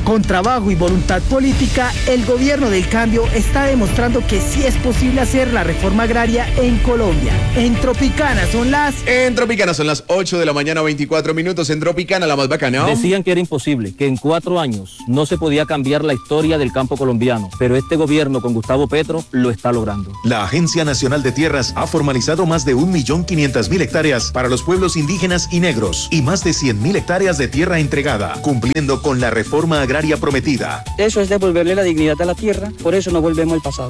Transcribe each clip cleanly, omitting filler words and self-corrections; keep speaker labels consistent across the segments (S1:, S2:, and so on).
S1: Con trabajo y voluntad política, el gobierno del cambio está demostrando que sí es posible hacer la reforma agraria en Colombia. En Tropicana son las
S2: 8 de la mañana, 24 minutos. En Tropicana, la más bacana, ¿no?
S3: Decían que era imposible, que en 4 años no se podía cambiar la historia del campo colombiano, pero este gobierno con Gustavo Petro lo está logrando.
S4: La Agencia Nacional de Tierras ha formalizado más de 1.500.000 hectáreas para los pueblos indígenas y negros y más de 100.000 hectáreas de tierra entregada, cumpliendo con la reforma agraria prometida.
S5: Eso es devolverle la dignidad a la tierra, por eso no volvemos al pasado.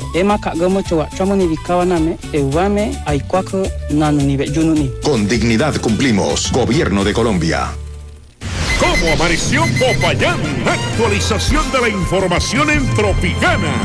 S4: Con dignidad cumplimos. Gobierno de Colombia.
S6: ¿Cómo amaneció Popayán? Actualización de la información en Tropicana.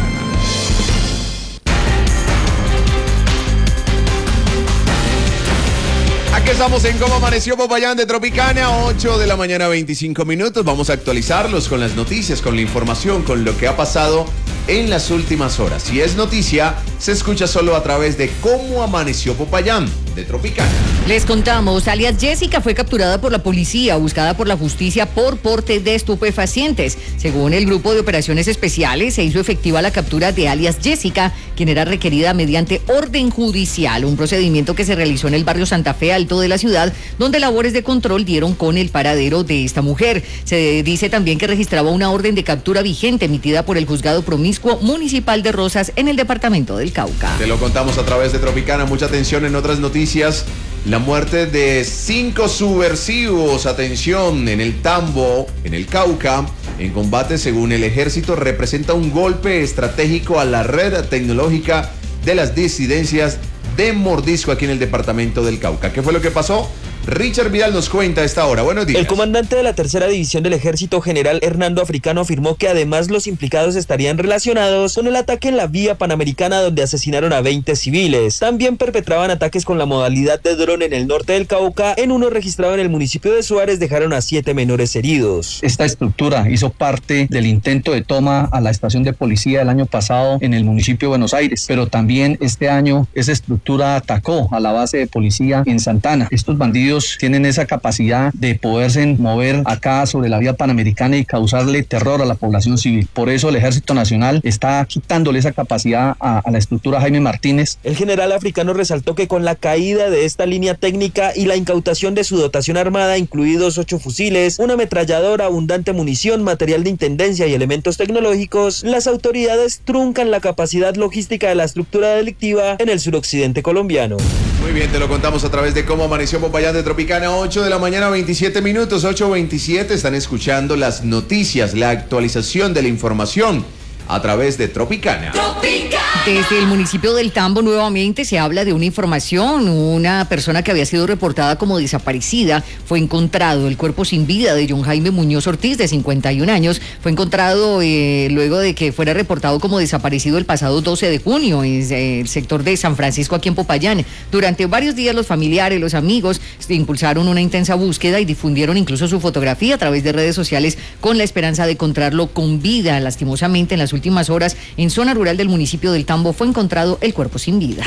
S2: Aquí estamos en Cómo Amaneció Popayán de Tropicana, 8 de la mañana, 25 minutos. Vamos a actualizarlos con las noticias, con la información, con lo que ha pasado en las últimas horas. Si es noticia, se escucha solo a través de Cómo Amaneció Popayán de Tropicana.
S7: Les contamos, alias Jessica fue capturada por la policía, buscada por la justicia por porte de estupefacientes. Según el Grupo de Operaciones Especiales, se hizo efectiva la captura de alias Jessica, quien era requerida mediante orden judicial, un procedimiento que se realizó en el barrio Santa Fe Alto de la ciudad, donde labores de control dieron con el paradero de esta mujer. Se dice también que registraba una orden de captura vigente emitida por el Juzgado Promiscuo Municipal de Rosas en el departamento del Cauca.
S2: Te lo contamos a través de Tropicana. Mucha atención en otras noticias. La muerte de 5 subversivos, atención, en el Tambo, en el Cauca, en combate según el ejército, representa un golpe estratégico a la red tecnológica de las disidencias de Mordisco aquí en el departamento del Cauca. ¿Qué fue lo que pasó? Richard Vidal nos cuenta a esta hora. Buenos días.
S8: El comandante de la tercera división del ejército, general Hernando Africano, afirmó que además los implicados estarían relacionados con el ataque en la vía panamericana donde asesinaron a 20 civiles. También perpetraban ataques con la modalidad de dron en el norte del Cauca. En uno registrado en el municipio de Suárez dejaron a 7 menores heridos.
S9: Esta estructura hizo parte del intento de toma a la estación de policía el año pasado en el municipio de Buenos Aires, pero también este año esa estructura atacó a la base de policía en Santana. Estos bandidos tienen esa capacidad de poderse mover acá sobre la vía panamericana y causarle terror a la población civil. Por eso el Ejército Nacional está quitándole esa capacidad a la estructura Jaime Martínez.
S8: El general Africano resaltó que con la caída de esta línea técnica y la incautación de su dotación armada, incluidos 8 fusiles, una ametralladora, abundante munición, material de intendencia y elementos tecnológicos, las autoridades truncan la capacidad logística de la estructura delictiva en el suroccidente colombiano.
S2: Muy bien, te lo contamos a través de Cómo Amaneció Popayán de Tropicana, 8 de la mañana, 27 minutos, 8:27. Están escuchando las noticias, la actualización de la información a través de Tropicana.
S7: Desde el municipio del Tambo nuevamente se habla de una información. Una persona que había sido reportada como desaparecida fue encontrado. El cuerpo sin vida de John Jaime Muñoz Ortiz, de 51 años, fue encontrado luego de que fuera reportado como desaparecido el pasado 12 de junio en el sector de San Francisco, aquí en Popayán. Durante varios días los familiares, los amigos impulsaron una intensa búsqueda y difundieron incluso su fotografía a través de redes sociales con la esperanza de encontrarlo con vida. Lastimosamente, en las últimas horas, en zona rural del municipio del Tambo fue encontrado el cuerpo sin vida.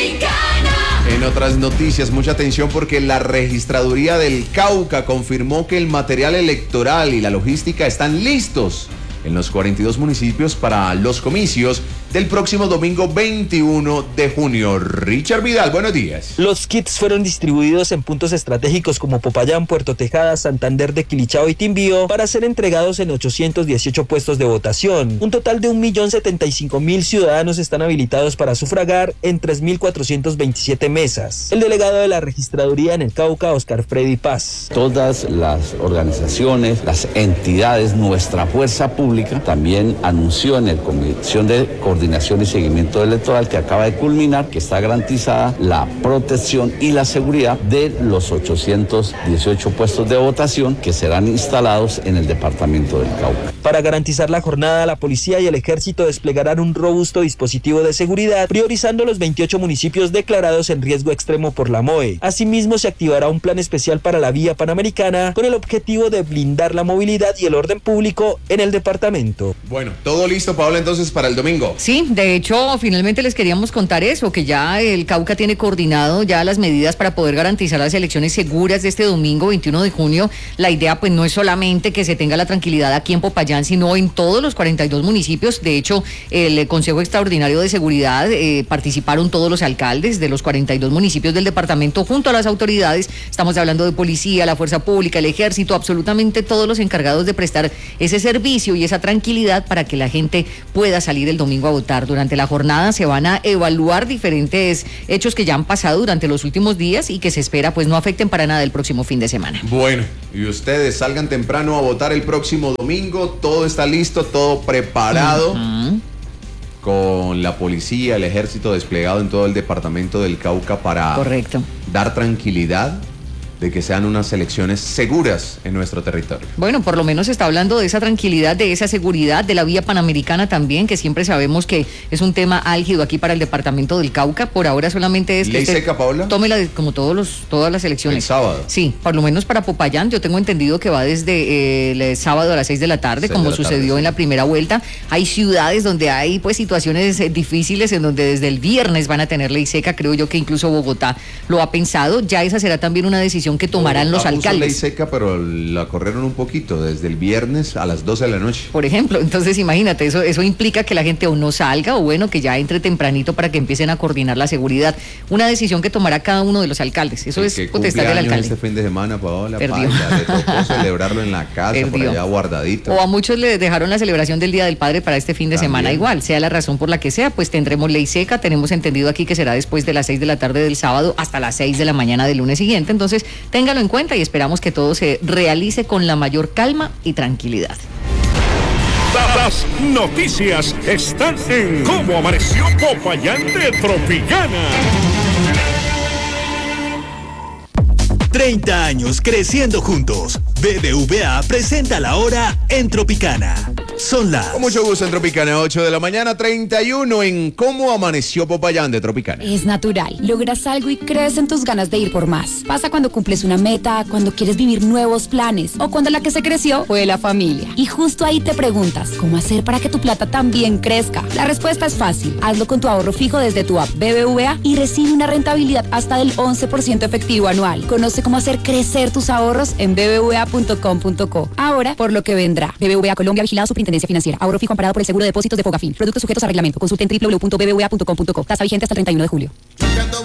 S2: En otras noticias, mucha atención porque la registraduría del Cauca confirmó que el material electoral y la logística están listos en los 42 municipios para los comicios del próximo domingo 21 de junio. Richard Vidal, buenos días.
S8: Los kits fueron distribuidos en puntos estratégicos como Popayán, Puerto Tejada, Santander de Quilichao y Timbío para ser entregados en 818 puestos de votación. Un total de 1.075.000 ciudadanos están habilitados para sufragar en 3.427 mesas. El delegado de la registraduría en el Cauca, Oscar Freddy Paz.
S10: Todas las organizaciones, las entidades, nuestra fuerza pública también anunció en el Comisión de Coordinación y Seguimiento Electoral que acaba de culminar que está garantizada la protección y la seguridad de los 818 puestos de votación que serán instalados en el departamento del Cauca.
S8: Para garantizar la jornada, la policía y el ejército desplegarán un robusto dispositivo de seguridad, priorizando los 28 municipios declarados en riesgo extremo por la MOE. Asimismo, se activará un plan especial para la vía panamericana con el objetivo de blindar la movilidad y el orden público en el departamento.
S2: Bueno, todo listo, Paola, entonces para el domingo.
S7: Sí, de hecho, finalmente les queríamos contar eso, que ya el Cauca tiene coordinado ya las medidas para poder garantizar las elecciones seguras de este domingo 21 de junio. La idea pues no es solamente que se tenga la tranquilidad aquí en Popayán, sino en todos los 42 municipios. De hecho, el Consejo Extraordinario de Seguridad participaron todos los alcaldes de los 42 municipios del departamento junto a las autoridades. Estamos hablando de policía, la fuerza pública, el ejército, absolutamente todos los encargados de prestar ese servicio y esa tranquilidad para que la gente pueda salir el domingo a votar. Durante la jornada se van a evaluar diferentes hechos que ya han pasado durante los últimos días y que se espera pues no afecten para nada el próximo fin de semana.
S2: Bueno, y ustedes salgan temprano a votar el próximo domingo, todo está listo, todo preparado, con la policía, el ejército desplegado en todo el departamento del Cauca para dar tranquilidad de que sean unas elecciones seguras en nuestro territorio.
S7: Bueno, por lo menos se está hablando de esa tranquilidad, de esa seguridad, de la vía panamericana también, que siempre sabemos que es un tema álgido aquí para el departamento del Cauca. Por ahora solamente es...
S2: ¿Ley seca, Paola?
S7: Tómela como todas las elecciones.
S2: El sábado.
S7: Sí, por lo menos para Popayán, yo tengo entendido que va desde el sábado a las 6 de la tarde, como sucedió en la primera vuelta. Hay ciudades donde hay pues situaciones difíciles en donde desde el viernes van a tener ley seca. Creo yo que incluso Bogotá lo ha pensado. Ya esa será también una decisión que tomarán los alcaldes.
S2: Ley seca, pero la corrieron un poquito, desde el viernes a las 12 de la noche.
S7: Por ejemplo, entonces imagínate, eso implica que la gente o no salga o bueno, que ya entre tempranito para que empiecen a coordinar la seguridad. Una decisión que tomará cada uno de los alcaldes. Eso es potestad del alcalde.
S2: Este fin de semana, Paola,
S7: le
S2: tocó celebrarlo en la casa, por allá guardadito.
S7: O a muchos le dejaron la celebración del Día del Padre para este fin de semana igual, sea la razón por la que sea, pues tendremos ley seca. Tenemos entendido aquí que será después de las 6 de la tarde del sábado hasta las 6 de la mañana del lunes siguiente. Entonces, téngalo en cuenta y esperamos que todo se realice con la mayor calma y tranquilidad.
S6: Las noticias están en Cómo Amaneció Popayán de Tropicana.
S11: 30 años creciendo juntos. BBVA presenta la hora en Tropicana. Son las...
S2: Con mucho gusto en Tropicana, 8 de la mañana, 31 en Cómo Amaneció Popayán de Tropicana.
S12: Es natural. Logras algo y crees en tus ganas de ir por más. Pasa cuando cumples una meta, cuando quieres vivir nuevos planes o cuando la que se creció fue la familia. Y justo ahí te preguntas, ¿cómo hacer para que tu plata también crezca? La respuesta es fácil. Hazlo con tu ahorro fijo desde tu app BBVA y recibe una rentabilidad hasta del 11% efectivo anual. Conoce cómo hacer crecer tus ahorros en bbva.com.co. Ahora, por lo que vendrá. BBVA Colombia, vigilado Superintendencia Financiera. Ahorro fijo amparado por el Seguro de Depósitos de Fogafín. Productos sujetos a reglamento. Consulta en www.bbva.com.co. Tasa vigente hasta el 31 de julio.